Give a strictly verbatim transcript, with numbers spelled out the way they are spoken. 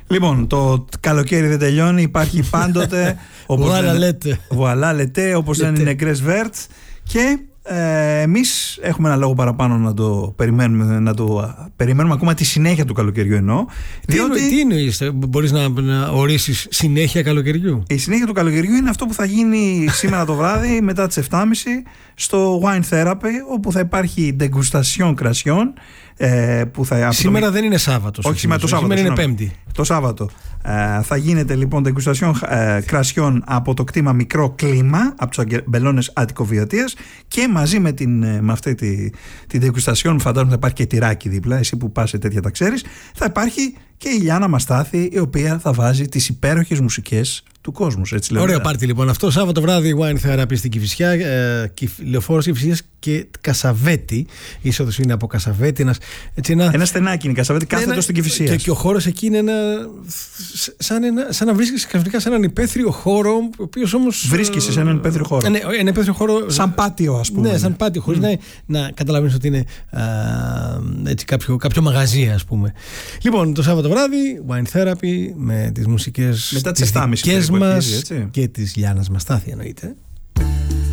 Λοιπόν, το καλοκαίρι δεν τελειώνει, υπάρχει πάντοτε. Βουαλά λετέ, όπως λένε οι νεκρές βέρτ. Και ε, εμείς έχουμε ένα λόγο παραπάνω να το περιμένουμε, να το περιμένουμε ακόμα τη συνέχεια του καλοκαιριού εννοώ. Διότι... Τι εννοείς, μπορείς να, να ορίσεις συνέχεια καλοκαιριού? Η συνέχεια του καλοκαιριού είναι αυτό που θα γίνει σήμερα το βράδυ μετά τις επτά και μισή στο Wine Therapy, όπου θα υπάρχει ντεγκουστασιόν κρασιών. Ε, που θα, σήμερα το... δεν είναι Σάββατο. Όχι, σήμερα το Σάββατο. Σήμερα είναι Πέμπτη. Το Σάββατο. Ε, θα γίνεται λοιπόν ντεγκουστασιόν ε, κρασιών από το κτήμα Μικρό Κλίμα, από τους αμπελώνες Αττικοβιωτίας, και μαζί με, την, με αυτή τη, την ντεγκουστασιόν, φαντάζομαι θα υπάρχει και τυράκι δίπλα, εσύ που πας σε τέτοια τα ξέρεις, θα υπάρχει και η Λιάννα Μαστάθη, η οποία θα βάζει τις υπέροχες μουσικές του κόσμου. Ωραίο πάρτι λοιπόν αυτό. Σάββατο βράδυ Wine Therapy στην Κηφισιά, ε, Λεωφόρος Κηφισιάς και Κασαβέτη. Η είσοδος είναι από Κασαβέτη. Ένας, έτσι, ένα... ένα στενάκι είναι Κασαβέτη, κάθετο ένα... στην Κηφισιά. Και, και ο χώρος εκεί είναι ένα. Σαν, ένα, σαν να βρίσκεσαι ξαφνικά σε έναν υπαίθριο χώρο, ο οποίος όμως. Βρίσκεσαι σε έναν υπαίθριο χώρο. Ναι, ένα υπαίθριο χώρο. Σαν πάτιο, ας πούμε. Ναι, σαν πάτιο, χωρίς mm. να, να καταλαβαίνεις ότι είναι α, έτσι, κάποιο, κάποιο μαγαζί, ας πούμε. Λοιπόν, το Σάββατο βράδυ Wine Therapy με τις μουσικές. Μετά τις επτά και μισή μας και της Λιάννας Μαστάθη εννοείται.